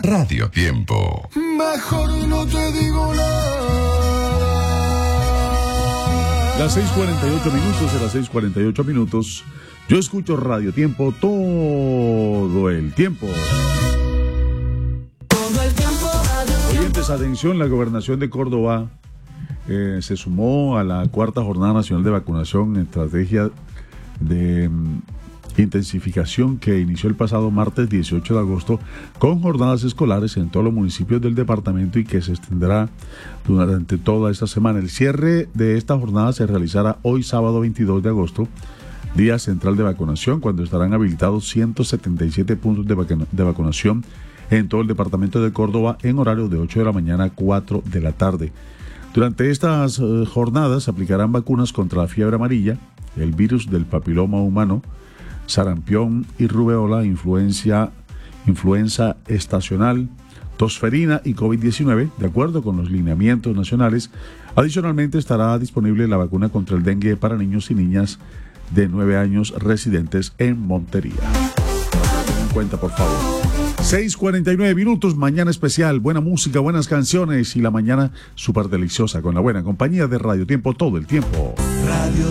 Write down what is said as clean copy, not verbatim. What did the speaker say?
Radio Tiempo. Mejor no te digo nada. Las 6:48 minutos. Yo escucho Radio Tiempo todo el tiempo. Oyentes, atención, la Gobernación de Córdoba se sumó a la 4ª Jornada Nacional de Vacunación, estrategia de intensificación que inició el pasado martes 18 de agosto con jornadas escolares en todos los municipios del departamento y que se extenderá durante toda esta semana. El cierre de esta jornada se realizará hoy sábado 22 de agosto, día central de vacunación, cuando estarán habilitados 177 puntos de vacunación en todo el departamento de Córdoba en horario de 8 de la mañana a 4 de la tarde. Durante estas jornadas se aplicarán vacunas contra la fiebre amarilla, el virus del papiloma humano, sarampión y rubeola, influenza estacional, tosferina y COVID-19, de acuerdo con los lineamientos nacionales. Adicionalmente estará disponible la vacuna contra el dengue para niños y niñas de 9 años residentes en Montería. Ten en cuenta, por favor. 6:49 minutos, mañana especial, buena música, buenas canciones y la mañana súper deliciosa con la buena compañía de Radio Tiempo todo el tiempo. Radio